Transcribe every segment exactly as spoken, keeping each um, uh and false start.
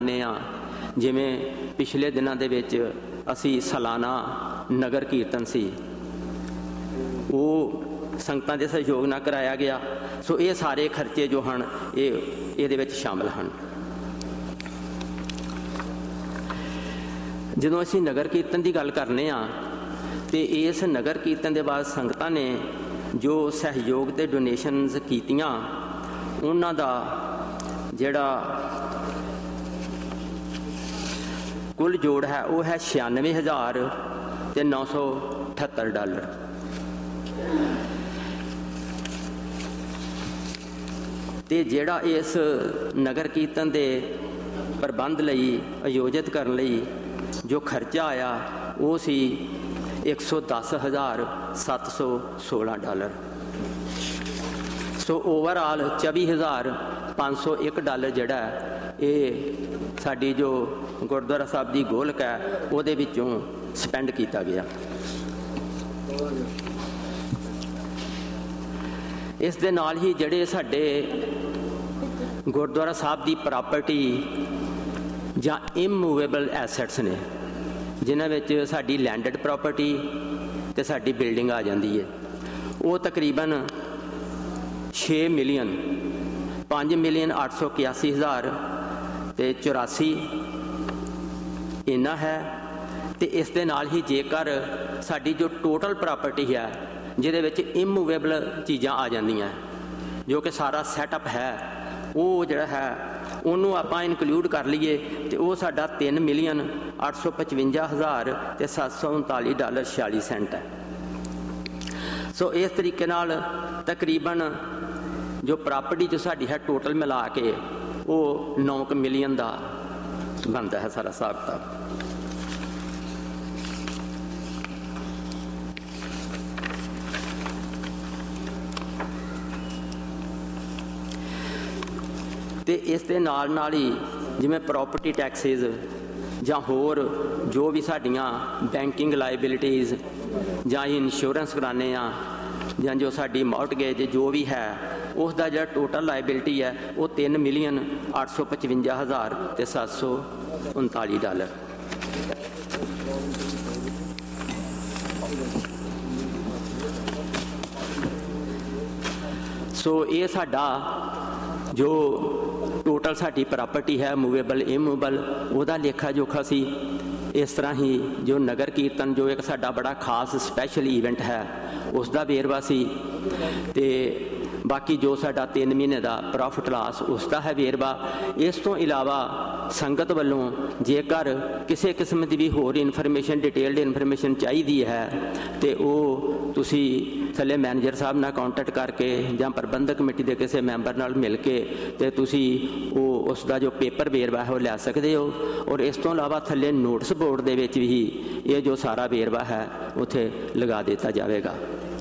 ਜਿਵੇਂ ਪਿਛਲੇ ਦਿਨਾਂ ਦੇ ਵਿੱਚ ਅਸੀਂ ਸਾਲਾਨਾ ਨਗਰ ਕੀਰਤਨ ਸੀ, ਉਹ ਸੰਗਤਾਂ ਦੇ ਸਹਿਯੋਗ ਨਾਲ ਕਰਾਇਆ ਗਿਆ। ਸੋ ਇਹ ਸਾਰੇ ਖਰਚੇ ਜੋ ਹਨ ਇਹ ਇਹਦੇ ਵਿੱਚ ਸ਼ਾਮਲ ਹਨ। ਜਦੋਂ ਅਸੀਂ ਨਗਰ ਕੀਰਤਨ ਦੀ ਗੱਲ ਕਰਨੇ ਆ ਤੇ ਇਸ ਨਗਰ ਕੀਰਤਨ ਦੇ ਬਾਅਦ ਸੰਗਤਾਂ ਨੇ ਜੋ ਸਹਿਯੋਗ ਤੇ ਡੋਨੇਸ਼ਨਸ ਕੀਤੀਆਂ, ਉਹਨਾਂ ਦਾ ਜਿਹੜਾ ਕੁੱਲ ਜੋੜ ਹੈ ਉਹ ਹੈ ਛਿਆਨਵੇਂ ਹਜ਼ਾਰ ਤੇ ਨੌ ਸੌ ਅਠੱਤਰ ਡਾਲਰ। ਤੇ ਜਿਹੜਾ ਇਸ ਨਗਰ ਕੀਰਤਨ ਦੇ ਪ੍ਰਬੰਧ ਲਈ, ਆਯੋਜਿਤ ਕਰਨ ਲਈ ਜੋ ਖਰਚਾ ਆਇਆ ਉਹ ਸੀ ਇੱਕ ਸੌ ਦਸ ਹਜ਼ਾਰ ਸੱਤ ਸੌ ਸੋਲਾਂ ਡਾਲਰ। ਸੋ ਓਵਰਆਲ ਚੌਵੀ ਹਜ਼ਾਰ ਪੰਜ ਸੌ ਇੱਕ ਡਾਲਰ ਜਿਹੜਾ ਇਹ ਸਾਡੀ ਜੋ ਗੁਰਦੁਆਰਾ ਸਾਹਿਬ ਦੀ ਗੋਲਕ ਹੈ ਉਹਦੇ ਵਿੱਚੋਂ ਸਪੈਂਡ ਕੀਤਾ ਗਿਆ। ਇਸ ਦੇ ਨਾਲ ਹੀ ਜਿਹੜੇ ਸਾਡੇ ਗੁਰਦੁਆਰਾ ਸਾਹਿਬ ਦੀ ਪ੍ਰਾਪਰਟੀ ਜਾਂ ਇਮੂਵੇਬਲ ਐਸੈਟਸ ਨੇ, ਜਿਨ੍ਹਾਂ ਵਿੱਚ ਸਾਡੀ ਲੈਂਡਡ ਪ੍ਰਾਪਰਟੀ ਤੇ ਸਾਡੀ ਬਿਲਡਿੰਗ ਆ ਜਾਂਦੀ ਹੈ, ਉਹ ਤਕਰੀਬਨ ਛੇ ਮਿਲੀਅਨ ਪੰਜ ਮਿਲੀਅਨ ਅੱਠ ਸੌ ਇਕਿਆਸੀ ਹਜ਼ਾਰ ਤੇ ਚੁਰਾਸੀ ਇੰਨਾ ਹੈ। ਤੇ ਇਸ ਦੇ ਨਾਲ ਹੀ ਜੇਕਰ ਸਾਡੀ ਜੋ ਟੋਟਲ ਪ੍ਰਾਪਰਟੀ ਹੈ ਜਿਹਦੇ ਵਿੱਚ ਇਮੂਵੇਬਲ ਚੀਜ਼ਾਂ ਆ ਜਾਂਦੀਆਂ, ਜੋ ਕਿ ਸਾਰਾ ਸੈਟਅਪ ਹੈ, ਉਹ ਜਿਹੜਾ ਹੈ ਉਹਨੂੰ ਆਪਾਂ ਇਨਕਲੂਡ ਕਰ ਲਈਏ ਤੇ ਉਹ ਸਾਡਾ ਤਿੰਨ ਮਿਲੀਅਨ ਅੱਠ ਸੌ ਪਚਵੰਜਾ ਹਜ਼ਾਰ ਤੇ ਸੱਤ ਸੌ ਉਨਤਾਲੀ ਡਾਲਰ ਛਿਆਲੀ ਸੈਂਟ ਹੈ। ਸੋ ਇਸ ਤਰੀਕੇ ਨਾਲ ਤਕਰੀਬਨ ਜੋ ਪ੍ਰਾਪਰਟੀ ਜੋ ਸਾਡੀ ਹੈ ਟੋਟਲ ਮਿਲਾ ਕੇ ਉਹ ਨੌ ਕੁ ਮਿਲੀਅਨ ਦਾ ਬਣਦਾ ਹੈ ਸਾਰਾ ਹਿਸਾਬ ਕਿਤਾਬ। ਤੇ ਇਸ ਦੇ ਨਾਲ ਨਾਲ ਹੀ ਜਿਵੇਂ ਪ੍ਰੋਪਰਟੀ ਟੈਕਸਿਸ ਜਾਂ ਹੋਰ ਜੋ ਵੀ ਸਾਡੀਆਂ ਬੈਂਕਿੰਗ ਲਾਇਬਿਲਿਟੀਜ਼ ਜਾਂ ਇੰਸ਼ੋਰੈਂਸ ਕਰਾਉਂਦੇ ਹਾਂ ਜਾਂ ਜੋ ਸਾਡੀ ਮੌਰਟਗੇਜ ਜੋ ਵੀ ਹੈ ਉਸ ਦਾ ਜਿਹੜਾ ਟੋਟਲ ਲਾਇਬਿਲਿਟੀ ਹੈ ਉਹ ਤਿੰਨ ਮਿਲੀਅਨ ਅੱਠ ਸੌ ਪਚਵੰਜਾ ਹਜ਼ਾਰ ਤੇ ਸੱਤ ਸੌ ਉਨਤਾਲੀ ਡਾਲਰ। ਸੋ ਇਹ ਸਾਡਾ ਜੋ ਟੋਟਲ ਸਾਡੀ ਪ੍ਰਾਪਰਟੀ ਹੈ ਮੂਵੇਬਲ ਇਮੂਵੇਬਲ ਉਹਦਾ ਲੇਖਾ ਜੋਖਾ ਸੀ। ਇਸ ਤਰ੍ਹਾਂ ਹੀ ਜੋ ਨਗਰ ਕੀਰਤਨ ਜੋ ਇੱਕ ਸਾਡਾ ਬੜਾ ਖਾਸ ਸਪੈਸ਼ਲ ਈਵੈਂਟ ਹੈ ਉਸ ਦਾ ਵੇਰਵਾ ਸੀ, ਤੇ ਬਾਕੀ ਜੋ ਸਾਡਾ ਤਿੰਨ ਮਹੀਨੇ ਦਾ ਪ੍ਰੋਫਿਟ ਲਾਸ ਉਸ ਦਾ ਹੈ ਵੇਰਵਾ। ਇਸ ਤੋਂ ਇਲਾਵਾ ਸੰਗਤ ਵੱਲੋਂ ਜੇਕਰ ਕਿਸੇ ਕਿਸਮ ਦੀ ਵੀ ਹੋਰ ਇਨਫੋਰਮੇਸ਼ਨ, ਡਿਟੇਲਡ ਇਨਫੋਰਮੇਸ਼ਨ ਚਾਹੀਦੀ ਹੈ ਤੇ ਉਹ ਤੁਸੀਂ ਥੱਲੇ ਮੈਨੇਜਰ ਸਾਹਿਬ ਨਾਲ ਕਾਂਟੈਕਟ ਕਰਕੇ ਜਾਂ ਪ੍ਰਬੰਧਕ ਕਮੇਟੀ ਦੇ ਕਿਸੇ ਮੈਂਬਰ ਨਾਲ ਮਿਲ ਕੇ ਤੇ ਤੁਸੀਂ ਉਹ ਉਸ ਦਾ ਜੋ ਪੇਪਰ ਵੇਰਵਾ ਹੈ ਉਹ ਲੈ ਸਕਦੇ ਹੋ। ਔਰ ਇਸ ਤੋਂ ਇਲਾਵਾ ਥੱਲੇ ਨੋਟਿਸ ਬੋਰਡ ਦੇ ਵਿੱਚ ਵੀ ਇਹ ਜੋ ਸਾਰਾ ਵੇਰਵਾ ਹੈ ਉੱਥੇ ਲਗਾ ਦਿੱਤਾ ਜਾਵੇਗਾ।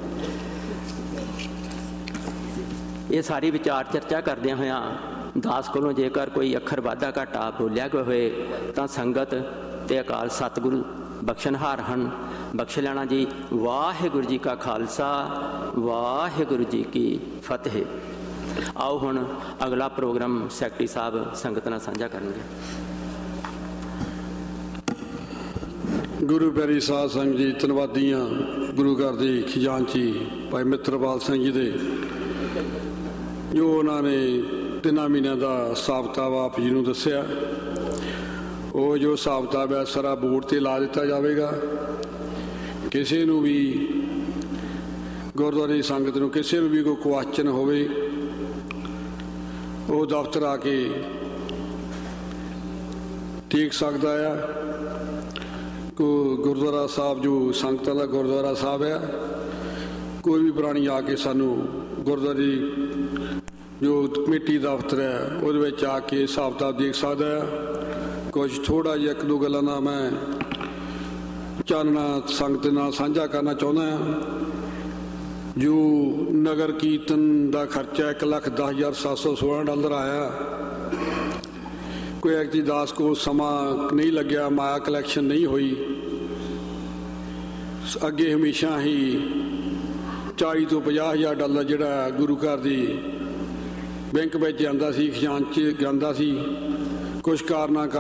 ਇਹ ਸਾਰੀ ਵਿਚਾਰ ਚਰਚਾ ਕਰਦਿਆਂ ਹੋਇਆਂ ਦਾਸ ਕੋਲੋਂ ਜੇਕਰ ਕੋਈ ਅੱਖਰ ਵਾਧਾ ਘਾਟਾ ਬੋਲਿਆ ਗਿਆ ਹੋਏ ਤਾਂ ਸੰਗਤ ਤੇ ਅਕਾਲ ਸਤਿਗੁਰੂ ਬਖਸ਼ਣਹਾਰ ਹਨ, ਬਖਸ਼ ਲੈਣਾ ਜੀ। ਵਾਹਿਗੁਰੂ ਜੀ ਕਾ ਖਾਲਸਾ, ਵਾਹਿਗੁਰੂ ਜੀ ਕੀ ਫਤਿਹ। ਆਓ ਹੁਣ ਅਗਲਾ ਪ੍ਰੋਗਰਾਮ ਸੈਕਟਰੀ ਸਾਹਿਬ ਸੰਗਤ ਨਾਲ ਸਾਂਝਾ ਕਰਨਗੇ। ਗੁਰੂ ਪਿਆਰੀ ਸਾਧ ਸੰਗਤ ਜੀ, ਧੰਨਵਾਦੀਆਂ ਗੁਰੂ ਘਰ ਦੇ ਖਜ਼ਾਨਚੀ ਭਾਈ ਮਿੱਤਰਪਾਲ ਸਿੰਘ ਜੀ ਦੇ, ਜੋ ਉਹਨਾਂ ਨੇ ਤਿੰਨਾਂ ਮਹੀਨਿਆਂ ਦਾ ਹਿਸਾਬ ਕਿਤਾਬ ਆਪ ਜੀ ਨੂੰ ਦੱਸਿਆ। ਉਹ ਜੋ ਹਿਸਾਬ ਕਿਤਾਬ ਹੈ ਸਾਰਾ ਬੋਰਡ 'ਤੇ ਲਾ ਦਿੱਤਾ ਜਾਵੇਗਾ। ਕਿਸੇ ਨੂੰ ਵੀ ਗੁਰਦੁਆਰੇ ਦੀ ਸੰਗਤ ਨੂੰ ਕਿਸੇ ਨੂੰ ਵੀ ਕੋਈ ਕੁਐਸਚਨ ਹੋਵੇ ਉਹ ਦਫ਼ਤਰ ਆ ਕੇ ਦੇਖ ਸਕਦਾ ਆ। ਕੋ ਗੁਰਦੁਆਰਾ ਸਾਹਿਬ ਜੋ ਸੰਗਤਾਂ ਦਾ ਗੁਰਦੁਆਰਾ ਸਾਹਿਬ ਹੈ, ਕੋਈ ਵੀ ਪ੍ਰਾਣੀ ਆ ਕੇ ਸਾਨੂੰ ਗੁਰਦੁਆਰੇ ਜੋ ਕਮੇਟੀ ਦਫ਼ਤਰ ਹੈ ਉਹਦੇ ਵਿੱਚ ਆ ਕੇ ਹਿਸਾਬ ਕਿਤਾਬ ਦੇਖ ਸਕਦਾ ਹੈ। ਕੁਝ ਥੋੜ੍ਹਾ ਜਿਹਾ ਇੱਕ ਦੋ ਗੱਲਾਂ ਦਾ ਮੈਂ ਚਾਨਣਾ ਸੰਗਤ ਨਾਲ ਸਾਂਝਾ ਕਰਨਾ ਚਾਹੁੰਦਾ ਹਾਂ। ਜੋ ਨਗਰ ਕੀਰਤਨ ਦਾ ਖਰਚਾ ਇੱਕ ਲੱਖ ਦਸ ਹਜ਼ਾਰ ਸੱਤ ਸੌ ਸੋਲਾਂ ਡਾਲਰ ਆਇਆ। ਕੋਈ ਐਕਚੁਅਲੀ ਦਾਸ ਕੋਲ ਸਮਾਂ ਨਹੀਂ ਲੱਗਿਆ, ਮਾਇਆ ਕਲੈਕਸ਼ਨ ਨਹੀਂ ਹੋਈ। ਅੱਗੇ ਹਮੇਸ਼ਾ ਹੀ ਚਾਲੀ ਤੋਂ ਪੰਜਾਹ ਹਜ਼ਾਰ ਡਾਲਰ ਜਿਹੜਾ ਗੁਰੂ ਘਰ ਦੀ ਬੈਂਕ ਵਿੱਚ ਜਾਂਦਾ ਸੀ, ਖਜ਼ਾਨਚੀ ਜਾਂਦਾ ਸੀ। ਕੁਝ ਕਾਰਨਾਂ